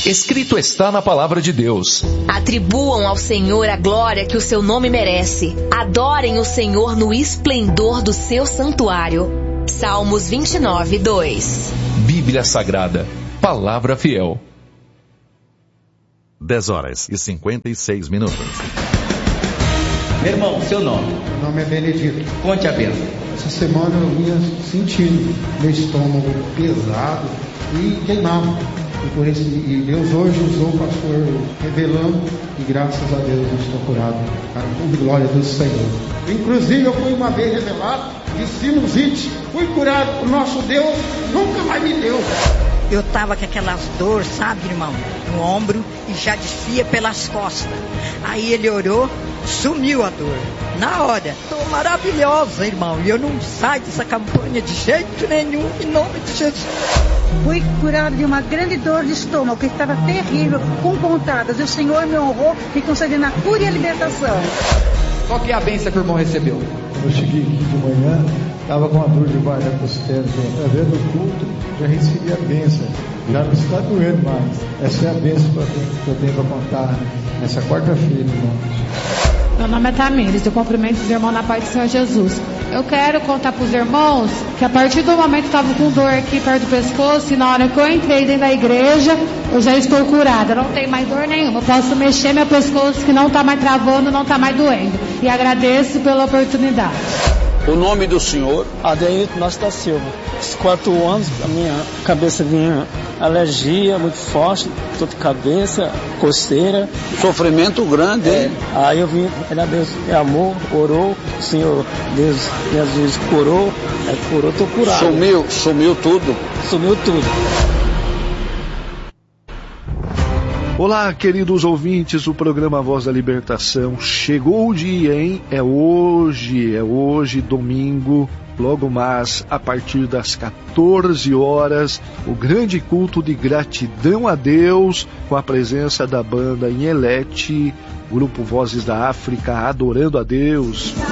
Escrito está na palavra de Deus. Atribuam ao Senhor a glória que o seu nome merece. Adorem o Senhor no esplendor do seu santuário. Salmos 29, 2. Bíblia Sagrada, palavra fiel. 10h56. Meu irmão, seu nome? Meu nome é Benedito. Conte a bênção. Essa semana eu vinha sentindo meu estômago pesado e queimava. E Deus hoje usou o pastor revelando e graças a Deus eu estou curado. Para a glória do Senhor. Inclusive eu fui uma vez revelado de sinusite. Fui curado. O nosso Deus nunca mais me deu. Eu estava com aquelas dores, sabe, irmão? No ombro e já descia pelas costas. Aí ele orou, sumiu a dor. Na hora, estou maravilhosa, irmão. E eu não saio dessa campanha de jeito nenhum, em nome de Jesus. Fui curado de uma grande dor de estômago, que estava terrível, com pontadas. E o Senhor me honrou, me concedendo a cura e a libertação. Qual que é a bênção que o irmão recebeu? Quando eu cheguei aqui de manhã, estava com uma dor debaixo da costela. Através do culto, já recebi a bênção. Já não está doendo mais. Essa é a bênção que eu tenho para contar nessa quarta-feira, irmão. Meu nome é Tamires, eu cumprimento os irmãos na paz do Senhor Jesus. Eu quero contar para os irmãos que a partir do momento que eu estava com dor aqui perto do pescoço, e na hora que eu entrei dentro da igreja, eu já estou curada, eu não tenho mais dor nenhuma. Eu posso mexer meu pescoço que não está mais travando, não está mais doendo. E agradeço pela oportunidade. O nome do senhor? Adeilton Nossa da Silva. Esses 4 anos, a minha cabeça vinha alergia muito forte, dor de cabeça, coceira. Sofrimento grande, hein? Aí eu vim, a Deus é amor, orou, o Senhor, Deus, Jesus curou, curou, estou curado. Sumiu tudo? Sumiu tudo. Olá, queridos ouvintes do programa Voz da Libertação. Chegou o dia, hein? É hoje, domingo, logo mais, a partir das 14 horas, o grande culto de gratidão a Deus, com a presença da banda Inhelete, grupo Vozes da África, adorando a Deus.